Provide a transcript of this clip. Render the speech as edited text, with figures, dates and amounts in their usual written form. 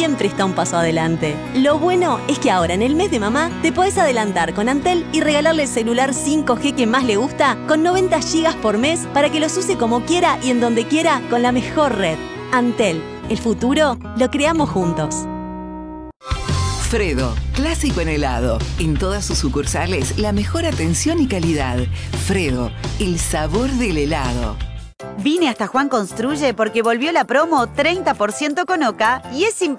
siempre está un paso adelante. Lo bueno es que ahora en el mes de mamá te podés adelantar con Antel y regalarle el celular 5G que más le gusta con 90 GB por mes para que los use como quiera y en donde quiera con la mejor red. Antel, el futuro lo creamos juntos. Fredo, clásico en helado. En todas sus sucursales, la mejor atención y calidad. Fredo, el sabor del helado. Vine hasta Juan Construye porque volvió la promo 30% con Oca y es